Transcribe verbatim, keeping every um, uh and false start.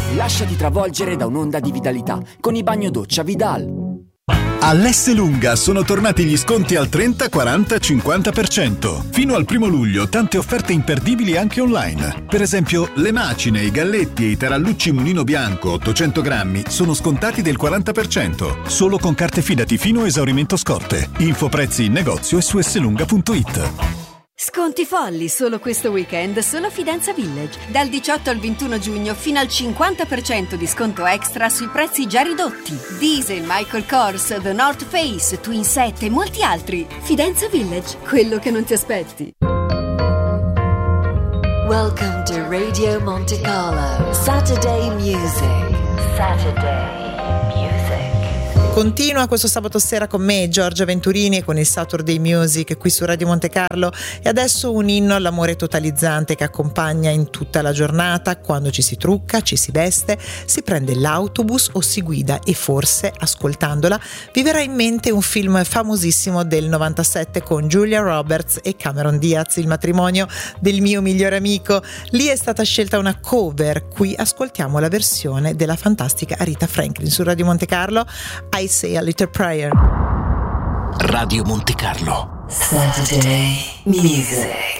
Lasciati travolgere da un'onda di vitalità con i bagnodoccia Vidal. All'Esselunga sono tornati gli sconti al trenta, quaranta, cinquanta per cento. Fino al primo luglio tante offerte imperdibili anche online. Per esempio, le macine, i galletti e i tarallucci Mulino Bianco ottocento grammi sono scontati del quaranta per cento. Solo con carte Fidati fino a esaurimento scorte. Info prezzi in negozio e su esselunga punto it. Sconti folli solo questo weekend, solo Fidenza Village. Dal diciotto al ventuno giugno fino al cinquanta per cento di sconto extra sui prezzi già ridotti. Diesel, Michael Kors, The North Face, Twin Set e molti altri. Fidenza Village, quello che non ti aspetti. Welcome to Radio Monte Carlo Saturday Music. Saturday Music. Continua questo sabato sera con me Giorgia Venturini e con il Saturday Music qui su Radio Monte Carlo, e adesso un inno all'amore totalizzante che accompagna in tutta la giornata, quando ci si trucca, ci si veste, si prende l'autobus o si guida, e forse ascoltandola vi verrà in mente un film famosissimo del novantasette con Julia Roberts e Cameron Diaz, il matrimonio del mio migliore amico. Lì è stata scelta una cover, qui ascoltiamo la versione della fantastica Aretha Franklin su Radio Monte Carlo, I Say a Little Prayer. Radio Monte Carlo Saturday Music.